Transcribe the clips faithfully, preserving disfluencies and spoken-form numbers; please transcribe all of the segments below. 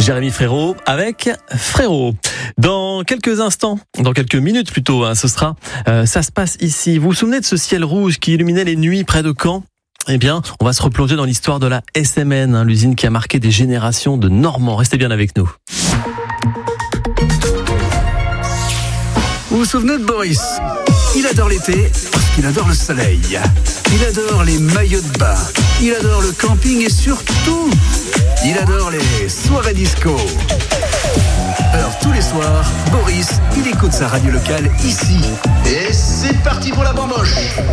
Jérémy Frérot avec Frérot. Dans quelques instants, dans quelques minutes plutôt, hein, ce sera, euh, ça se passe ici. Vous vous souvenez de ce ciel rouge qui illuminait les nuits près de Caen ? Eh bien, on va se replonger dans l'histoire de la S M N, hein, l'usine qui a marqué des générations de Normands. Restez bien avec nous. Vous vous souvenez de Boris ? Il adore l'été parce qu'il adore le soleil. Il adore les maillots de bain. Il adore le camping et surtout, il adore les soirées disco. Alors tous les soirs, Boris, il écoute sa radio locale ici. Et c'est parti pour la bamboche.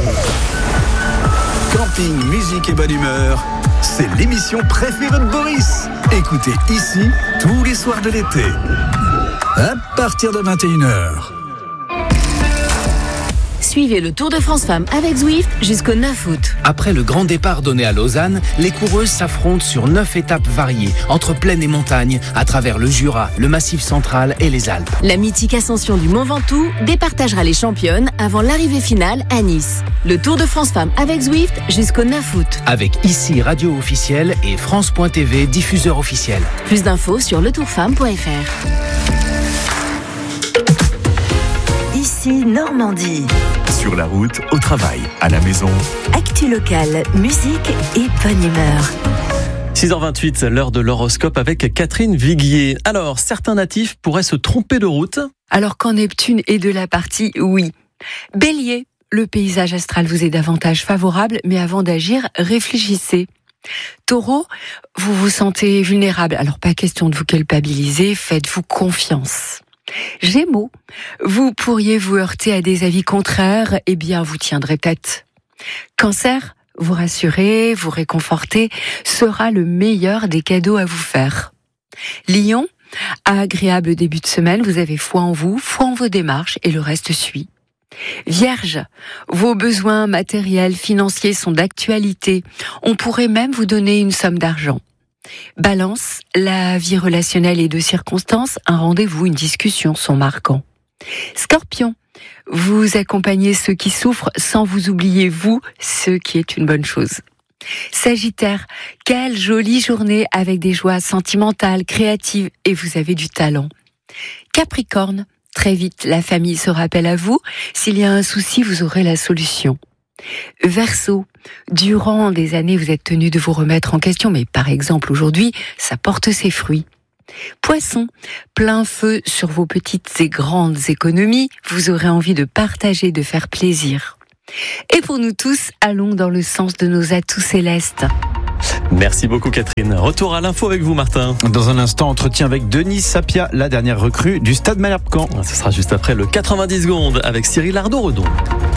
Camping, musique et bonne humeur, c'est l'émission préférée de Boris. Écoutez ici tous les soirs de l'été. À partir de vingt et une heures. Suivez le Tour de France Femmes avec Zwift jusqu'au neuf août. Après le grand départ donné à Lausanne, les coureuses s'affrontent sur neuf étapes variées, entre plaine et montagne, à travers le Jura, le Massif central et les Alpes. La mythique ascension du Mont Ventoux départagera les championnes avant l'arrivée finale à Nice. Le Tour de France Femmes avec Zwift jusqu'au neuf août. Avec ici radio officielle et France point T V diffuseur officiel. Plus d'infos sur le tour femme point f r. Ici Normandie. Sur la route, au travail, à la maison. Actu locale, musique et bonne humeur. six heures vingt-huit, l'heure de l'horoscope avec Catherine Viguier. Alors, certains natifs pourraient se tromper de route. Alors quand Neptune est de la partie, oui. Bélier, le paysage astral vous est davantage favorable, mais avant d'agir, réfléchissez. Taureau, vous vous sentez vulnérable, alors pas question de vous culpabiliser, faites-vous confiance. Gémeaux, vous pourriez vous heurter à des avis contraires, eh bien vous tiendrez tête. Cancer, vous rassurer, vous réconforter sera le meilleur des cadeaux à vous faire. Lion, agréable début de semaine, vous avez foi en vous, foi en vos démarches et le reste suit. Vierge, vos besoins matériels, financiers sont d'actualité. On pourrait même vous donner une somme d'argent. Balance, la vie relationnelle est de circonstance, un rendez-vous, une discussion sont marquants. Scorpion, vous accompagnez ceux qui souffrent sans vous oublier vous, ce qui est une bonne chose. Sagittaire, quelle jolie journée avec des joies sentimentales, créatives et vous avez du talent. Capricorne, très vite la famille se rappelle à vous, s'il y a un souci vous aurez la solution. Verseau, durant des années vous êtes tenu de vous remettre en question, mais par exemple aujourd'hui, ça porte ses fruits. Poisson, plein feu sur vos petites et grandes économies, vous aurez envie de partager, de faire plaisir. Et pour nous tous, allons dans le sens de nos atouts célestes. Merci beaucoup Catherine. Retour à l'info avec vous Martin. Dans un instant, entretien avec Denise Sapia, la dernière recrue du Stade Malherbe-Caen. Ce sera juste après le quatre-vingt-dix secondes avec Cyril Ardon-Redon.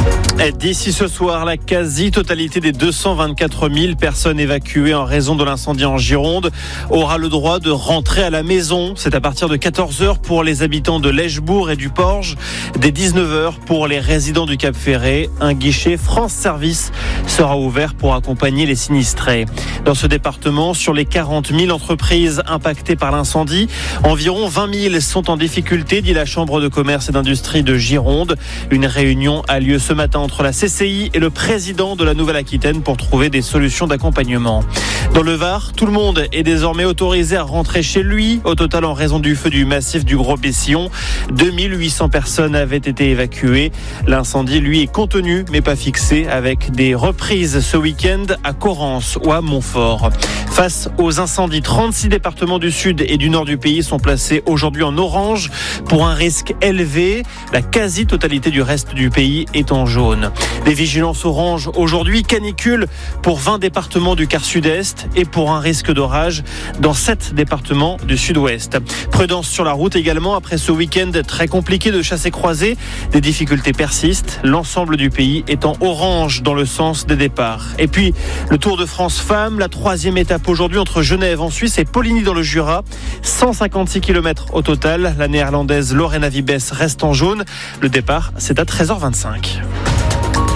D'ici ce soir, la quasi-totalité des deux cent vingt-quatre mille personnes évacuées en raison de l'incendie en Gironde aura le droit de rentrer à la maison. C'est à partir de quatorze heures pour les habitants de Lèchebourg et du Porge, dès dix-neuf heures pour les résidents du Cap-Ferré. Un guichet France Service sera ouvert pour accompagner les sinistrés. Dans ce département, sur les quarante mille entreprises impactées par l'incendie, environ vingt mille sont en difficulté, dit la Chambre de commerce et d'industrie de Gironde. Une réunion a lieu ce matin entre la C C I et le président de la Nouvelle-Aquitaine pour trouver des solutions d'accompagnement. Dans le Var, tout le monde est désormais autorisé à rentrer chez lui. Au total, en raison du feu du massif du Gros-Bessillon, deux mille huit cents personnes avaient été évacuées. L'incendie, lui, est contenu, mais pas fixé, avec des reprises ce week-end à Correns ou à Montfort. Face aux incendies, trente-six départements du sud et du nord du pays sont placés aujourd'hui en orange pour un risque élevé. La quasi-totalité du reste du pays est en jaune. Des vigilances orange aujourd'hui, canicule pour vingt départements du quart sud-est et pour un risque d'orage dans sept départements du sud-ouest. Prudence sur la route également après ce week-end très compliqué de chassé-croisé. Des difficultés persistent, l'ensemble du pays est en orange dans le sens des départs. Et puis, le Tour de France Femmes, la troisième étape aujourd'hui entre Genève en Suisse et Poligny dans le Jura. cent cinquante-six kilomètres au total. La néerlandaise Lorena Wiebes reste en jaune. Le départ, c'est à treize heures vingt-cinq.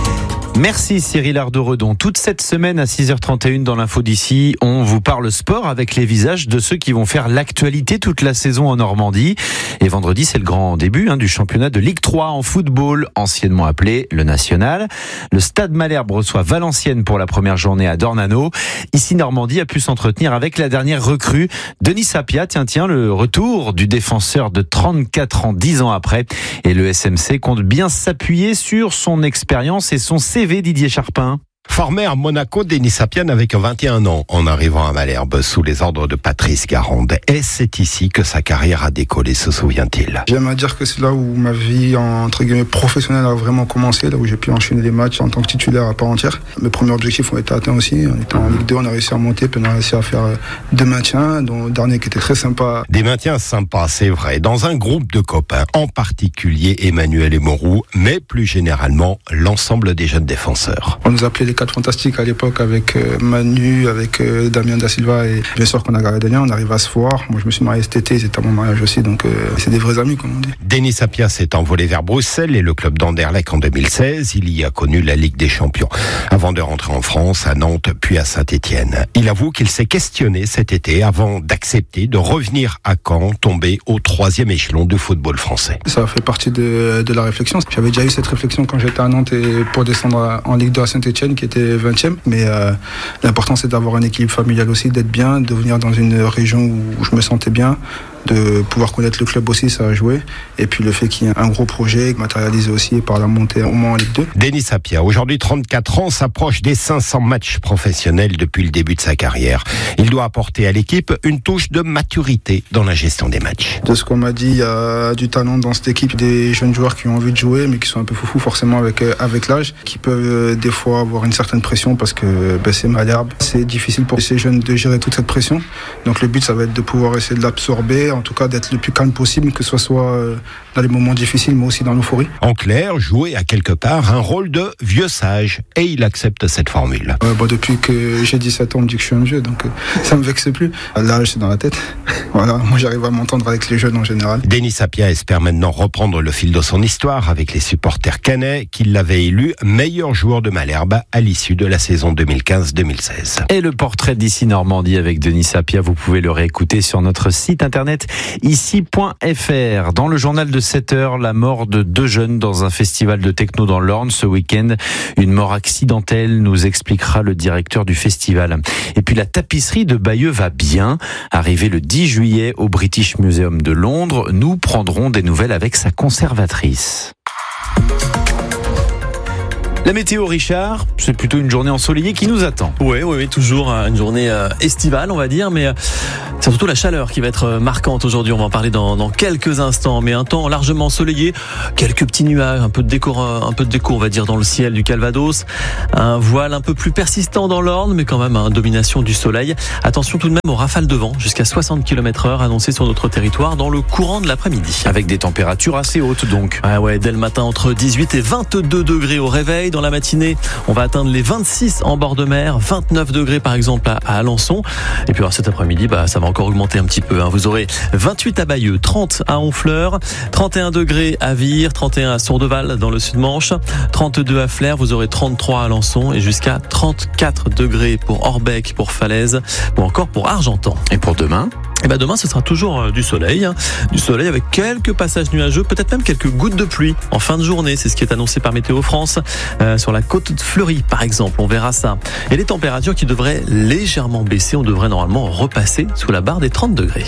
Merci Cyril Ardo-Redon. Toute cette semaine à six heures trente et une dans l'info d'ici, on vous parle sport avec les visages de ceux qui vont faire l'actualité toute la saison en Normandie. Et vendredi, c'est le grand début hein, du championnat de Ligue trois en football, anciennement appelé le National. Le Stade Malherbe reçoit Valenciennes pour la première journée à Dornano. Ici, Normandie a pu s'entretenir avec la dernière recrue, Denis Sapia. Tiens, tiens, le retour du défenseur de trente-quatre ans, dix ans après. Et le S M C compte bien s'appuyer sur son expérience et son C V, Didier Charpin. Formé à Monaco, Denis Sapia n'avait que vingt et un ans en arrivant à Malherbe sous les ordres de Patrice Garande. Et c'est ici que sa carrière a décollé, se souvient-il. J'aime à dire que c'est là où ma vie entre guillemets professionnelle a vraiment commencé, là où j'ai pu enchaîner les matchs en tant que titulaire à part entière. Mes premiers objectifs ont été atteints aussi. On était en Ligue deux, on a réussi à monter, puis on a réussi à faire deux maintiens, dont le dernier qui était très sympa. Des maintiens sympas, c'est vrai, dans un groupe de copains, en particulier Emmanuel Emorou, mais plus généralement l'ensemble des jeunes défenseurs. On nous appelait les quatre fantastiques à l'époque avec euh, Manu, avec euh, Damien Da Silva et bien sûr qu'on a gardé des liens, on arrive à se voir. Moi je me suis marié cet été, c'était à mon mariage aussi, donc euh, c'est des vrais amis comme on dit. Denis Sapia s'est envolé vers Bruxelles et le club d'Anderlecht en deux mille seize. Il y a connu la Ligue des Champions avant de rentrer en France, à Nantes puis à Saint-Étienne. Il avoue qu'il s'est questionné cet été avant d'accepter de revenir à Caen, tomber au troisième échelon du football français. Ça fait partie de, de la réflexion. J'avais déjà eu cette réflexion quand j'étais à Nantes et pour descendre en Ligue deux à Saint-Étienne qui était vingtième, mais euh, l'important c'est d'avoir un équilibre familial aussi, d'être bien, de venir dans une région où je me sentais bien, de pouvoir connaître le club aussi, ça a joué. Et puis le fait qu'il y ait un gros projet matérialisé aussi par la montée au moins en Ligue deux. Denis Sapia, aujourd'hui trente-quatre ans, s'approche des cinq cents matchs professionnels depuis le début de sa carrière. Il doit apporter à l'équipe une touche de maturité dans la gestion des matchs. De ce qu'on m'a dit, il y a du talent dans cette équipe, des jeunes joueurs qui ont envie de jouer, mais qui sont un peu foufous forcément avec, avec l'âge, qui peuvent euh, des fois avoir une certaine pression parce que ben, c'est Malherbe. C'est difficile pour ces jeunes de gérer toute cette pression. Donc le but, ça va être de pouvoir essayer de l'absorber, en tout cas d'être le plus calme possible, que ce soit dans les moments difficiles mais aussi dans l'euphorie. En clair, jouer à quelque part un rôle de vieux sage, et il accepte cette formule. Ouais, bah depuis que j'ai dix-sept ans, on me dit que je suis un vieux, donc euh, ça me vexe plus. L'âge c'est dans la tête. Voilà, moi j'arrive à m'entendre avec les jeunes en général. Denis Sapia espère maintenant reprendre le fil de son histoire avec les supporters caennais qui l'avaient élu meilleur joueur de Malherbe à l'issue de la saison deux mille quinze deux mille seize. Et le portrait d'ici Normandie avec Denis Sapia, vous pouvez le réécouter sur notre site internet ici point f r. Dans le journal de sept heures, la mort de deux jeunes dans un festival de techno dans l'Orne ce week-end. Une mort accidentelle, nous expliquera le directeur du festival. Et puis la tapisserie de Bayeux va bien. Arrivé le dix juillet au British Museum de Londres, nous prendrons des nouvelles avec sa conservatrice. La météo, Richard, c'est plutôt une journée ensoleillée qui nous attend. Oui, oui, oui, toujours une journée euh, estivale, on va dire, mais euh, c'est surtout la chaleur qui va être marquante aujourd'hui. On va en parler dans, dans quelques instants, mais un temps largement ensoleillé, quelques petits nuages, un peu de déco, un peu de déco, on va dire, dans le ciel du Calvados, un voile un peu plus persistant dans l'Orne, mais quand même une domination du soleil. Attention tout de même aux rafales de vent, jusqu'à soixante kilomètres heure annoncées sur notre territoire dans le courant de l'après-midi. Avec des températures assez hautes donc. Ah ouais, dès le matin entre dix-huit et vingt-deux degrés au réveil. Dans la matinée, on va atteindre les vingt-six en bord de mer, vingt-neuf degrés par exemple à, à Alençon. Et puis alors, cet après-midi, bah, ça va encore augmenter un petit peu. Hein. Vous aurez vingt-huit à Bayeux, trente à Honfleur, trente et un degrés à Vire, trente et un à Sourdeval dans le Sud-Manche, trente-deux à Flers, vous aurez trente-trois à Alençon et jusqu'à trente-quatre degrés pour Orbec, pour Falaise ou encore pour Argentan. Et pour demain ? Et ben demain, ce sera toujours du soleil, hein. Du soleil avec quelques passages nuageux, peut-être même quelques gouttes de pluie en fin de journée. C'est ce qui est annoncé par Météo France euh, sur la côte de Fleury, par exemple. On verra ça. Et les températures qui devraient légèrement baisser. On devrait normalement repasser sous la barre des trente degrés.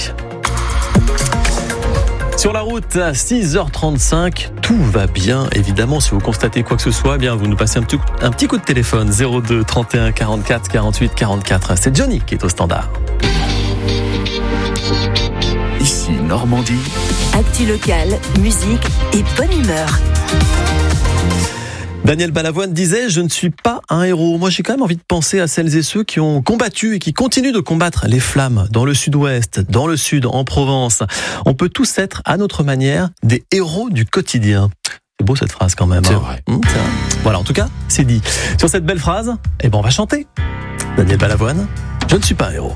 Sur la route à six heures trente-cinq, tout va bien. Évidemment, si vous constatez quoi que ce soit, eh bien vous nous passez un petit, un petit coup de téléphone zéro deux trente et un quarante-quatre quarante-huit quarante-quatre. C'est Johnny qui est au standard. Ici Normandie. Actu locale, musique et bonne humeur. Daniel Balavoine disait « Je ne suis pas un héros ». Moi, j'ai quand même envie de penser à celles et ceux qui ont combattu et qui continuent de combattre les flammes dans le sud-ouest, dans le sud, en Provence. On peut tous être, à notre manière, des héros du quotidien. C'est beau cette phrase quand même. C'est hein. vrai. Mmh, c'est vrai. Voilà, en tout cas, c'est dit. Sur cette belle phrase, eh ben, on va chanter. Daniel Balavoine, « Je ne suis pas un héros ».